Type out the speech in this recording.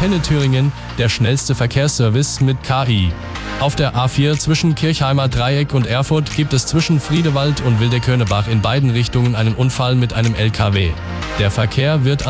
Henne-Thüringen, der schnellste Verkehrsservice mit KI. Auf der A4 zwischen Kirchheimer Dreieck und Erfurt gibt es zwischen Friedewald und Wildekönnebach in beiden Richtungen einen Unfall mit einem LKW. Der Verkehr wird